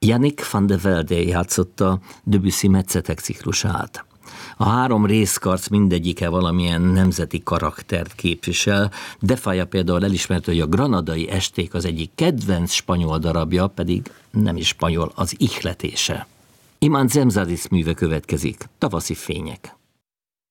Yannick van de Velde játszotta Debussy Metszetek ciklusát. A 3 részkarc mindegyike valamilyen nemzeti karaktert képvisel. De Falla például elismerte, hogy a Granadai esték az egyik kedvenc spanyol darabja, pedig nem is spanyol, az ihletése. Imán Zemzadis műve következik, Tavaszi fények.